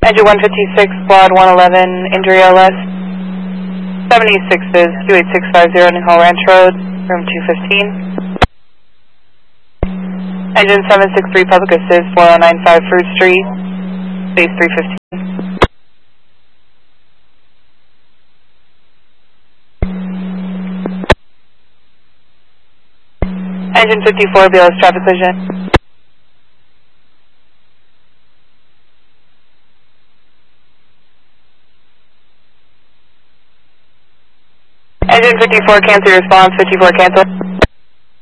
Engine 156, Squad 111, injury LS. 76 is Q8650 New Hall Ranch Road, room 215. Engine 763, Public Assist 4095 Fruit Street, space 315. Engine 54, BLS traffic collision. Engine 54, cancel your response, 54 cancel.